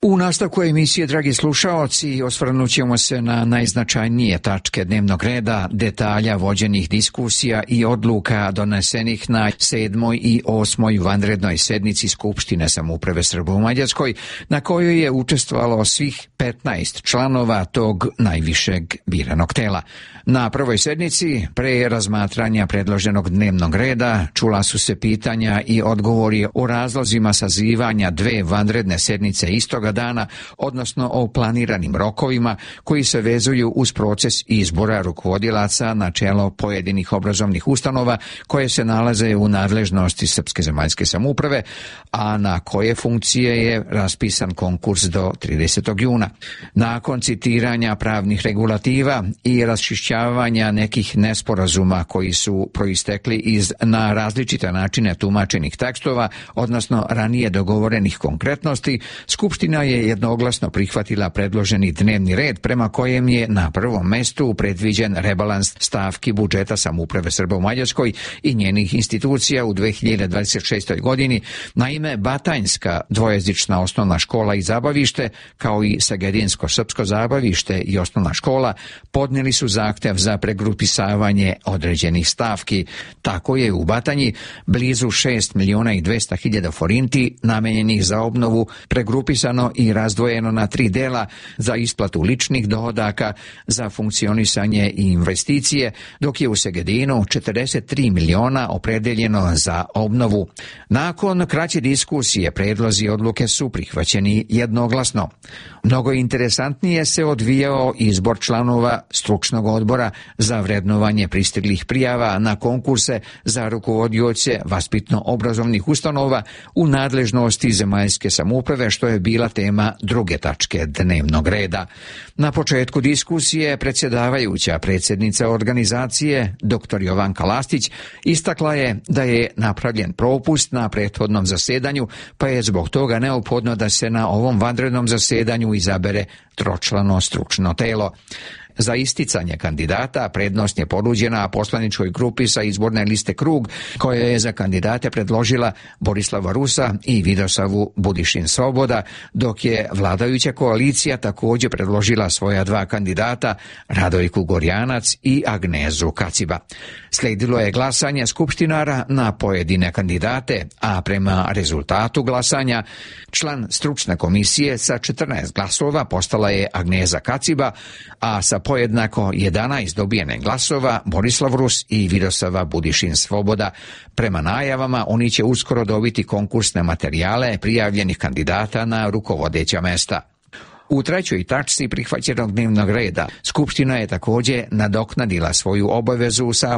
U nastavku emisije, dragi slušaoci, osvrnut ćemo se na najznačajnije tačke dnevnog reda, detalja vođenih diskusija i odluka donesenih na 7. i 8. vanrednoj sednici Skupštine samouprave Srba u Mađarskoj, na kojoj je učestvovalo svih 15 članova tog najvišeg biranog tela. Na prvoj sednici, pre razmatranja predloženog dnevnog reda, čula su se pitanja i odgovori o razlozima sazivanja dve vanredne sednice istoga dana, odnosno o planiranim rokovima koji se vezuju uz proces izbora rukovodilaca na čelo pojedinih obrazovnih ustanova koje se nalaze u nadležnosti Srpske zemaljske samouprave, a na koje funkcije je raspisan konkurs do 30. juna. Nakon citiranja pravnih regulativa i raščišćavanja nekih nesporazuma koji su proistekli iz na različite načine tumačenih tekstova, odnosno ranije dogovorenih konkretnosti, Skupština je jednoglasno prihvatila predloženi dnevni red prema kojem je na prvom mestu predviđen rebalans stavki budžeta samouprave Srba u Mađarskoj i njenih institucija u 2026. godini. Naime, Batajnska dvojezična osnovna škola i zabavište, kao i Segedinsko-srpsko zabavište i osnovna škola, podnijeli su zahtev za pregrupisavanje određenih stavki. Tako je u Batanji blizu 6.200.000 forinti namenjenih za obnovu pregrupisano i razdvojeno na 3 dela za isplatu ličnih dohodaka, za funkcionisanje i investicije, dok je u Segedinu 43 miliona opredeljeno za obnovu. Nakon kraće diskusije predlozi odluke su prihvaćeni jednoglasno. Mnogo interesantnije se odvijao izbor članova stručnog odbora za vrednovanje pristiglih prijava na konkurse za rukovodioce vaspitno-obrazovnih ustanova u nadležnosti zemaljske samouprave, što je bila tema druge tačke dnevnog reda. Na početku diskusije predsjedavajuća predsjednica organizacije, dr. Jovanka Lastić, istakla je da je napravljen propust na prethodnom zasedanju, pa je zbog toga neophodno da se na ovom vanrednom zasedanju izabere tročlano stručno telo. Za isticanje kandidata prednost je ponuđena poslaničkoj grupi sa izborne liste Krug, koja je za kandidate predložila Borislava Rusa i Vidosavu Budišin Svoboda, dok je vladajuća koalicija također predložila svoja 2 kandidata, Radojku Gorjanac i Agnezu Kaciba. Sledilo je glasanje skupštinara na pojedine kandidate, a prema rezultatu glasanja član stručne komisije sa 14 glasova postala je Agneza Kaciba, a sa pojednako 11 dobijenih glasova Borislav Rus i Vidosava Budišin Svoboda. Prema najavama, oni će uskoro dobiti konkursne materijale prijavljenih kandidata na rukovodeća mesta. U trećoj tačci prihvaćenog dnevnog reda Skupština je također nadoknadila svoju obavezu sa